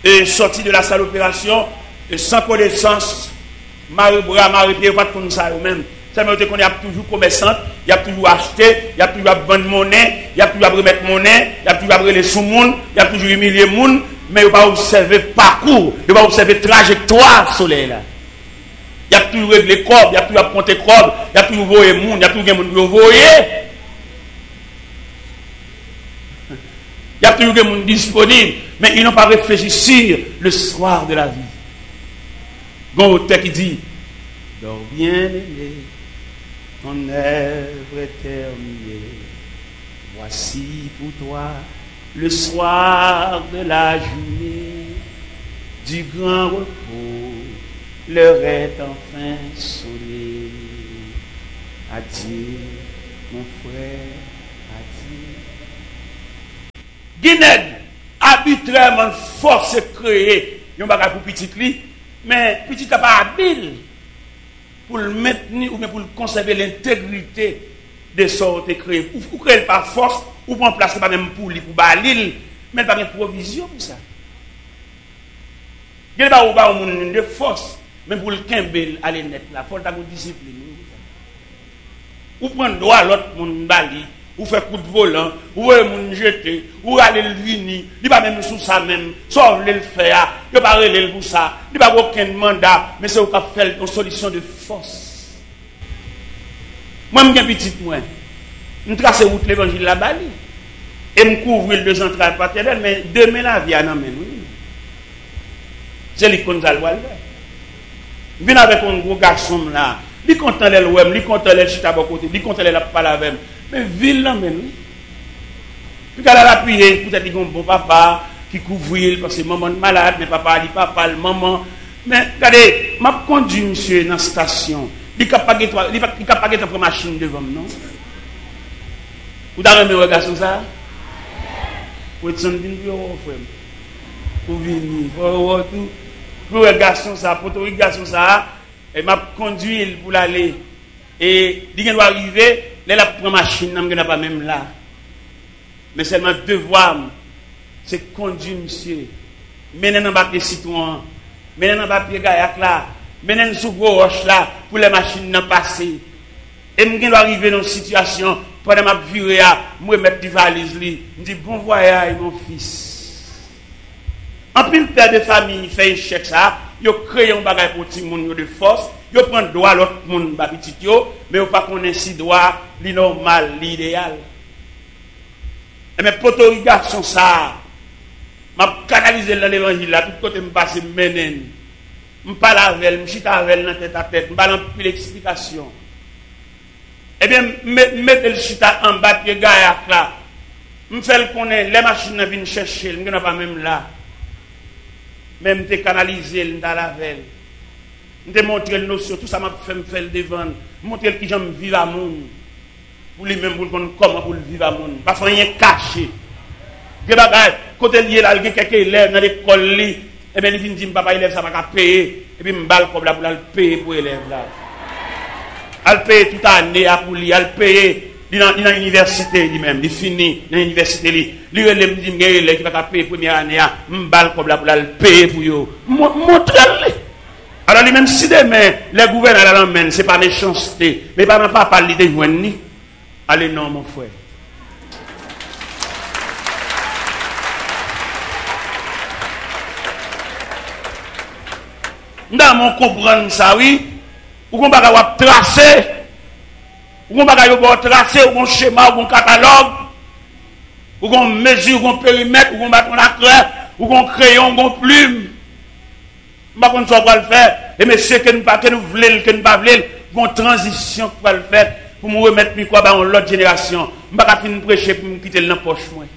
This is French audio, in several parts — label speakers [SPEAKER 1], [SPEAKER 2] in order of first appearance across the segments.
[SPEAKER 1] et sorti de la salle d'opération, et sans connaissance, marie-bras, marie-pied, pas comme ça eux-mêmes. Ça veut dire qu'on y a toujours commerçant, il y a toujours acheté, il y a toujours vendre monnaie, il y a toujours remettre monnaie, il y a toujours les sous-monde, il y a toujours humilier monde, mais il va observer parcours, il va observer trajectoire soleil là. Il y a toujours réglé corps, il y a toujours compter corps, il y a toujours voyer monde, il y a toujours monde pour voyer. Il y a toujours des gens disponibles, mais ils n'ont pas réfléchi sur le soir de la vie. Bon auteur qui dit, dors bien aimé, ton œuvre est terminée. Voici pour toi le soir de la journée, du grand repos, l'heure est enfin sonnée. Adieu, mon frère, adieu. Guinée, arbitrairement, force créée, il n'y a pas pour petit cli, mais petit n'a pas habile pour le maintenir ou bien pour le conserver l'intégrité de sortes créées. Ou créer par force, ou pour en placer pas même pour lui, pour balil, mais pas de provision pour ça. Il n'y a pas de force, même pour le Kimbel, aller net là, il faut avoir discipline. Ou prendre droit à l'autre monde bali, ou faire coup de volant, ou le jeter, ou aller le vini, il va même sous ça même, sauf le faire, il va pas aller pour ça, il va aucun mandat, mais c'est au cas faire une solution de force. Moi, je suis petit, moi, je trace route l'évangile la bali, et je couvre le 2 entrailles paternelles, mais demain la vie à n'amène, oui. C'est l'icône d'Alwal. Je viens avec un gros garçon là. Il content les web, il content les chita à côté, il content les la pas la même. Mais ville là même. Puis qu'elle a appuyé, peut-être qu'il y a un bon papa qui couvre parce que maman est malade, mais papa dit papa, maman. Mais regardez, m'a conduit monsieur dans la station. Il capable de prendre machine devant non. Vous avez un regard sur ça? Vous êtes en bureau frère. Pour venir, pour tout. Pour le garçon ça, pour le garçon ça, et m'a conduit pour l'aller. Et il doit arriver, là la prend machine, n'a pas même là. Mais seulement devoir, c'est conduire monsieur. Mener dans papier citron, mener dans papier gaillac là, mener sous gros roche là, pour les machines n'en passer. Et je dois arriver dans une situation, pendant ma virée, je mettre des valises, je dis bon voyage mon fils. En plus, le père de famille fait échec ça, il crée un bagage pour tout le monde de force, il prend droit l'autre monde petit mais il pas connaître si droit, li normal, l'idéal. Et mes potos garçons ça, m'a canalisé dans l'évangile là, tout côté me passe menen. Me parle avec elle, me chita avec elle dans tête à tête, me parle en plus d'explication. Eh bien, mettez le chita en bas de gaillac là. Me fait le connaître, les machines viennent chercher, me pas même là. Même te canaliser dans la veille. Je te montrer le notion, tout ça m'a fait me faire devant. Montrer qui j'aime vivre à monde. Pour lui-même, pour comment pour vivre à monde. Pas rien caché. Que bagay, côté lié là, il y a quelques élèves dans l'école, et bien il vient dire, papa, élève, ça va payer. Et puis, je balle comme là pour le payer pour l'élève là. Elle paye toute l'année pour lui, elle paye. Il est dans l'université lui-même, il finit dans l'université. Il me dit qu'il va payer la première année, je balle comme là pour le payer pour lui. Montrez-le. Alors, lui-même, si demain, les gouverneurs l'emmènent, ce n'est pas méchanceté, mais pas parler de joindre. Allez, non, mon frère. Dans mon comprendre ça, oui, ou qu'on va tracer, ou qu'on va tracer, ou qu'on schéma, ou qu'on catalogue, ou qu'on mesure, ou qu'on périmètre, ou qu'on bâton la craie, ou qu'on crayon, ou qu'on plume. Je ne sais pas comment le faire. Et monsieur, que nous voulons, que nous pas voulons, une transition pour le faire, pour me remettre quoi dans l'autre génération. Je ne sais pas finir prêcher pour me quitter dans la poche.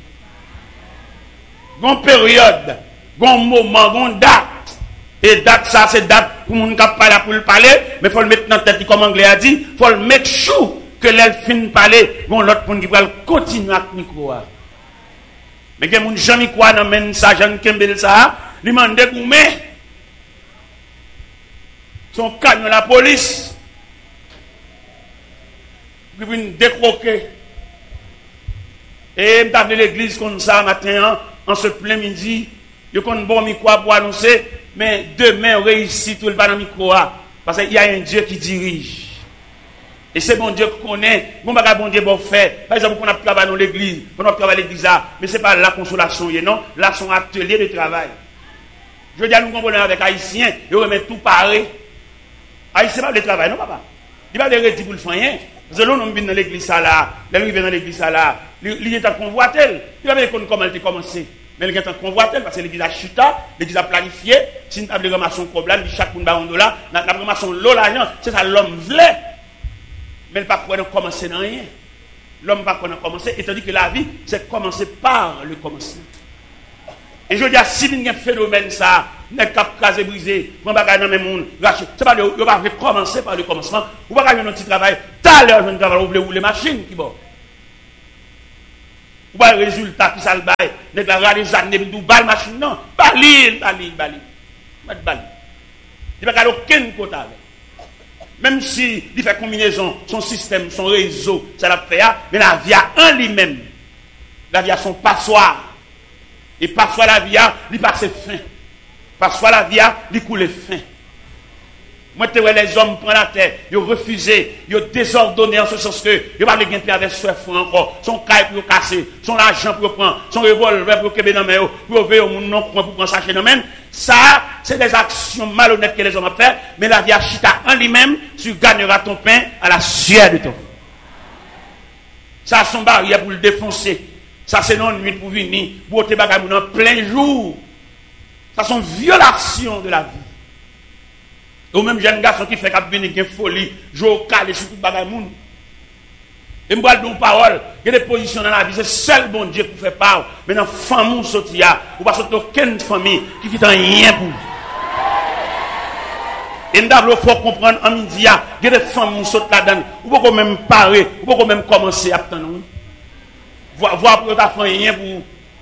[SPEAKER 1] Une période, un moment, une date. Et date, ça, c'est date pour mon cap parler pour le parler, mais il faut le mettre dans la tête, comme l'anglais a dit, il faut le mettre chou, que l'elle finit de parler, bon, l'autre monde qui va continuer à micro. Mais que mon Jean Mikwa n'amène ça, Jean Kembel ça, lui demande de goumer. Son camion la police, qui vient décroquer. Et je suis l'église comme ça matin, en ce plein midi, Yo kon bon micro pour annoncer, mais demain, on réussit tout le pas dans micro. Parce qu'il y a un Dieu qui dirige. Et c'est bon Dieu qu'on connaît. Bon bagage bon Dieu bon fait. Par exemple, on a travaillé dans l'église, on a travaillé l'église là, mais c'est pas la consolation, non. Là, son atelier de travail. Je veux dire, nous comprenons avec Haïtiens, ils remettent tout pareil. Haïtien pas le travail, non papa. Il va le redire pour le faire rien. Parce que l'on vient dans l'église là, l'on vient dans l'église là, il est en convoitel. Il va dire comment elle a commencé. Mais il est en convoitel parce que l'église a chuté, l'église a planifié. Si nous avons ramassé un problème, chaque monde a un dollar, nous avons ramassé l'argent, c'est ça l'homme voulait. Mais il ne peut pas commencer dans rien. L'homme ne peut pas commencer, étant donné que la vie, c'est commencer par le commencement. Et je dis, si il y a un phénomène, ça, n'est pas casé, brisé, on va gagner dans le monde, c'est pas le, on va commencer par le commencement, on va gagner un petit travail, tout à l'heure, je ne travaille, vous voulez les machines qui vont. Ou pas le résultat qui ça le bail, n'est pas les années, nous balle machine, non, bali. Il n'y a pas aucun côté avec. Même si il fait combinaison, son système, son réseau, ça l'a fait, mais la vie a en lui-même. La vie a son passoire. Et parfois la vie a, il passe fin. Parfois la vie a, il coule fin. Moi, tu vois les hommes prennent la terre, ils ont refusé, ils ont désordonné en ce sens que ils n'ont pas de gain avec ce fond encore. Son caille pour casser, son argent pour prendre, son revolver pour qu'il dans la main, pour ouvrir au monde non pour prendre sa chaîne. Ça, c'est des actions malhonnêtes que les hommes ont fait, mais la vie a chita en lui-même, tu gagneras ton pain à la sueur de ton. Ça, son barrière pour le défoncer. Ça, c'est non nuit pour venir, pour te bagaille en plein jour. Ça, c'est une violation de la vie. Ou même jeune garçon qui fait qu'à venir une folie, jouer calé sur tout bagaille moun. Et moi donne parole, il y a des positions dans la vie, c'est seul bon Dieu qui fait part. Mais dans famille sorti là, ou pas sortir aucune famille qui quitte rien pour. Et nous devons faut comprendre en midi, il y a des femmes qui sortent là-dedans, ou pas même parer, ou pas même commencer à attendre. Voir pour ta famille rien pour.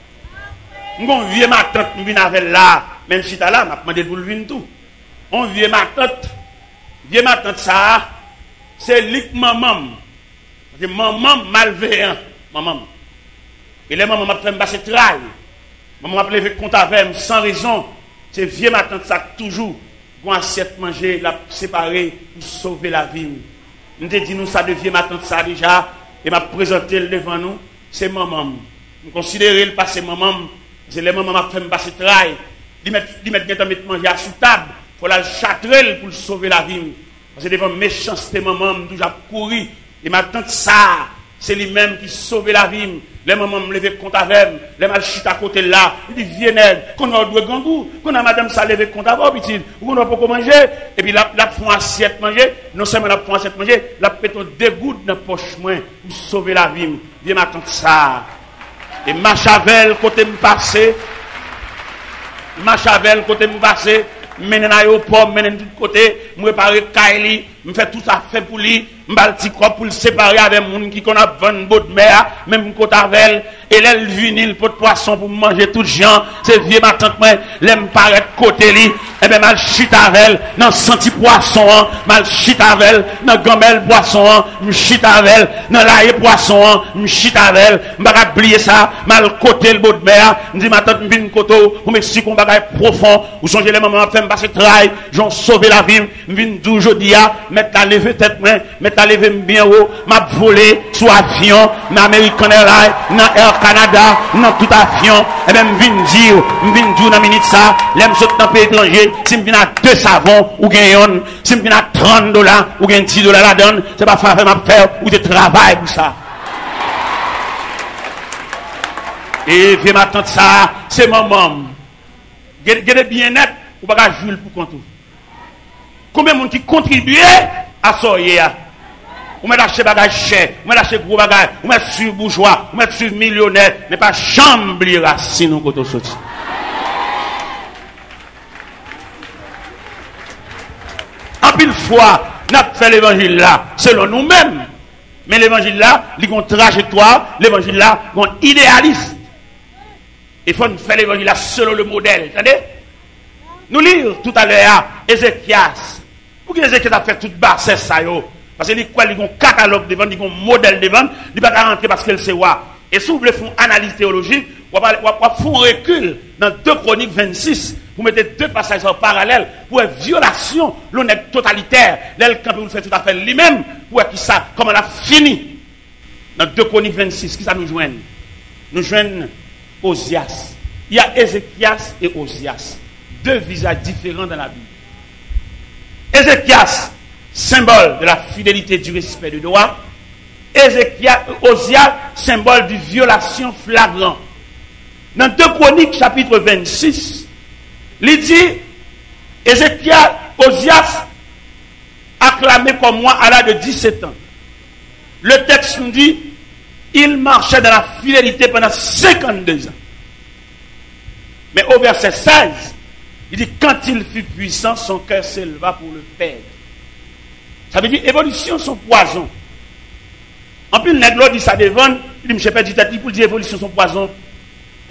[SPEAKER 1] Nous vieux ma tante, nous venons avec là, même si tu as là, m'a demandé pour le venir tout. On vieux ma tante ça, c'est lik maman. C'est maman malveillant, maman. Et les mamans m'a fait me passer travail. Maman m'a levé compte avec sans raison. C'est vieux ma tante ça toujours pour assiette manger, la séparer pour sauver la vie. Nous te dit nous ça de vieux ma tante ça déjà et m'a présenté devant nous, c'est maman. Nous considérer le passé maman, c'est les mamans m'a fait me passer travail. Ils mettent manger à sous table. Il faut la châtrer pour sauver la vie. Parce que devant méchanceté, maman, toujours couru. Et ma tante, ça, c'est lui-même qui sauve la vie. Les mamans me lever compte avec, les mal chute à côté là. Il dit, viens, qu'on a deux gangous, qu'on a madame ça lever compte avec, petit, ou on a pas manger. Et puis la font assiette manger, non seulement la font assiette manger, la péton deux gouttes dans la poche moins pour sauver la vie. Viens, ma tante, ça. Et ma chavel, côté me passer. Ma chavel, côté me passer. Menen aéroport, menen tout côté, me préparer Kaili, me fait tout ça fait pour lui, m'bal petit corps pour le séparer avec moun qui qu'on a 20 bottes de mer, même côté avec et l'elle vinil pot de poisson pour manger tout gens, c'est vieux ma tante moi, l'aime paraître côté li, et ben mal chita avec dans senti poisson, mal chita avec dans gamelle poisson, me chita avec dans l'ail poisson, me chita avec, m'ba oublier ça, mal côté le bout de mer, me dit ma tante vinn koto, pour m'expliquer un bagage profond, ou songez les mamans fait passer travail, j'en sauver la vie, vinn toujours dia, mettre la lever tête moi, mettre la lever bien haut, m'a volé sous avion, dans American Airlines, dans Air Canada, dans tout avion, et même vinn dire dans minute ça, l'aime saute dans pays étranger, si me vinn à 2 savons ou gagne, si me vinn à $30 ou gagne $10 la donne, c'est pas faire m'a faire ou de travail pour ça. Et viens m'attendre ça, c'est maman. Gardez bien net, ou pas jouer pour compte. Combien de monde qui contribue à ça hier? Ou met acheter bagage cher, ou met acheter gros bagage, ou met sur bourgeois, ou met sur millionnaire, mais pas chambre racine quand on sorti. En pile fois, n'a fait l'évangile là selon nous-mêmes. Mais l'évangile là, il y a une trajectoire, l'évangile là, il y a un idéalisme. Il faut faire l'évangile là selon le modèle. Attendez? Nous lire tout à l'heure Ézéchias. Pour que Ézéchias a fait toute basse ça yo. Parce qu'il y a un catalogue devant, il y a un modèle devant, il ne peut pas rentrer parce qu'il sait quoi. Et si vous voulez faire une analyse théologique, on font un recul dans 2 Chroniques 26. Vous mettez 2 passages en parallèle pour une violation, l'honnête totalitaire. L'elle, quand vous le faites tout à fait lui-même, pour qui ça, comment on a fini. Dans 2 Chroniques 26, qui ça nous joigne? Nous joignons Osias. Il y a Ézéchias et Osias. 2 visages différents dans la Bible. Ézéchias, symbole de la fidélité, du respect du droit. Osias, symbole de violation flagrante. Dans 2 Chroniques, chapitre 26, il dit, Osias, acclamé comme moi à l'âge de 17 ans. Le texte nous dit, il marchait dans la fidélité pendant 52 ans. Mais au verset 16, il dit, quand il fut puissant, son cœur s'éleva pour le perdre. Ça veut dire, évolution, son poison. En plus, le nègre dit ça devant, il dit, je ne sais pas du tête, pour dire évolution, son poison.